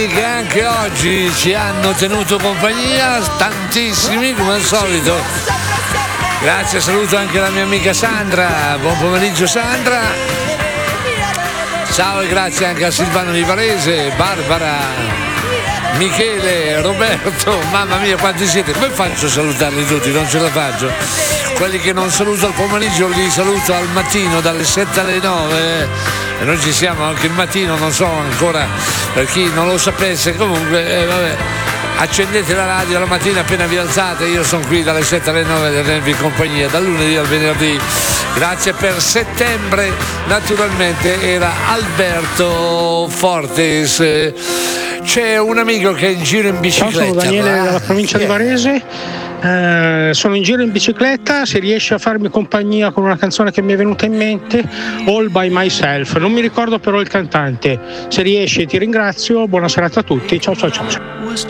che anche oggi ci hanno tenuto compagnia, tantissimi come al solito. Grazie, saluto anche la mia amica Sandra, buon pomeriggio Sandra. Ciao e grazie anche a Silvano di Varese, Barbara, Michele, Roberto, mamma mia quanti siete, come faccio a salutarli tutti? Non ce la faccio. Quelli che non saluto al pomeriggio li saluto al mattino dalle 7 alle 9 e noi ci siamo anche il mattino, non so ancora per chi non lo sapesse, comunque vabbè. Accendete la radio la mattina appena vi alzate, io sono qui dalle 7 alle 9 a tenervi compagnia dal lunedì al venerdì. Grazie per settembre, naturalmente era Alberto Fortes. C'è un amico che è in giro in bicicletta. Ciao, sono Daniele dalla provincia di Varese. Sono in giro in bicicletta, se riesci a farmi compagnia con una canzone che mi è venuta in mente, All by Myself, non mi ricordo però il cantante, se riesci ti ringrazio, buona serata a tutti, ciao ciao ciao.